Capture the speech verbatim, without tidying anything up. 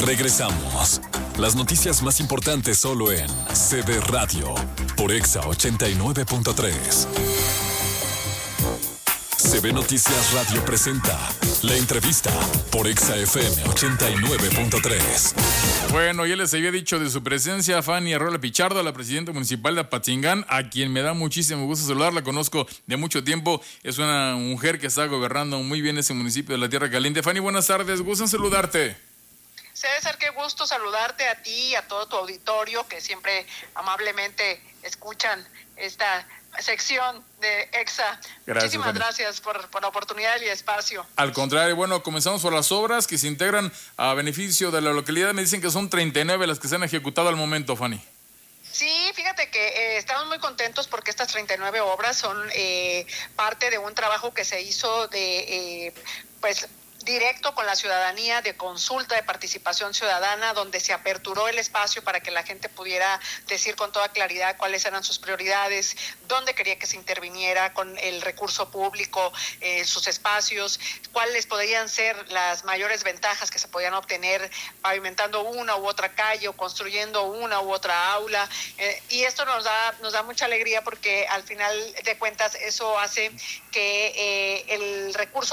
Regresamos. Las noticias más importantes solo en C B Radio por Exa ochenta y nueve punto tres. C B Noticias Radio presenta la entrevista por Exa F M ochenta y nueve punto tres. Bueno, ya les había dicho de su presencia Fanny Arreola Pichardo, la presidenta municipal de Apatzingán, a quien me da muchísimo gusto saludar. La conozco de mucho tiempo. Es una mujer que está gobernando muy bien ese municipio de la Tierra Caliente. Fanny, buenas tardes. Gusto en saludarte. César, qué gusto saludarte a ti y a todo tu auditorio que siempre amablemente escuchan esta sección de Exa. Gracias, Muchísimas Fanny. gracias por, por la oportunidad y el espacio. Al contrario, bueno, comenzamos por las obras que se integran a beneficio de la localidad. Me dicen que son treinta y nueve las que se han ejecutado al momento, Fanny. Sí, fíjate que eh, estamos muy contentos porque estas treinta y nueve obras son eh, parte de un trabajo que se hizo de, eh, pues, directo con la ciudadanía, de consulta, de participación ciudadana, donde se aperturó el espacio para que la gente pudiera decir con toda claridad cuáles eran sus prioridades, dónde quería que se interviniera con el recurso público, eh, sus espacios, cuáles podrían ser las mayores ventajas que se podían obtener pavimentando una u otra calle o construyendo una u otra aula. Eh, y esto nos da, nos da mucha alegría porque al final de cuentas eso hace que eh, el recurso